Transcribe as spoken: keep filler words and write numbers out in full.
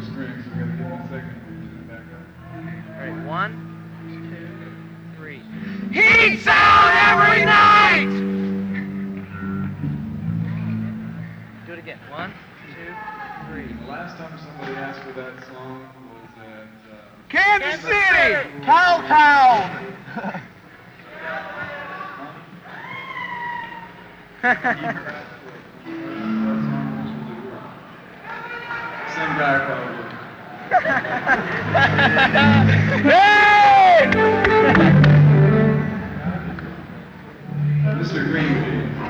four strings, so we gotta give it a second to back up. Alright, one, two, three. Heat sound every night! Do it again. One, two, three. The last time somebody asked for that song was at uh, Kansas City! Cowtown! Same guy probably. Hey! Mister Green.